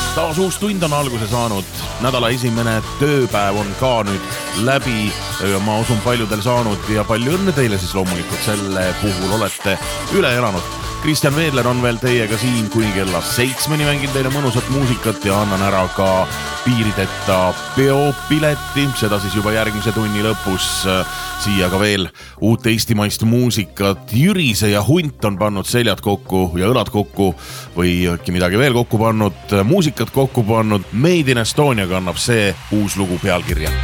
Taas uus tund on alguse saanud, nädala esimene tööpäev on ka nüüd läbi ja ma usun paljudel saanud ja palju õnne teile siis loomulikult selle puhul olete üle elanud. Kristjan Veedler on veel teiega siin kuni kella 7 mängin teile mõnusat muusikat ja annan ära ka piirideta peopileti, seda siis juba järgmise tunni lõpus. Siia ka veel uut eestimaist muusikat. Jürise ja Hunt on pannud seljad kokku ja õlad kokku või äkki midagi veel kokku pannud, muusikat kokku pannud. Made in Estonia kannab see uus lugu pealkirja.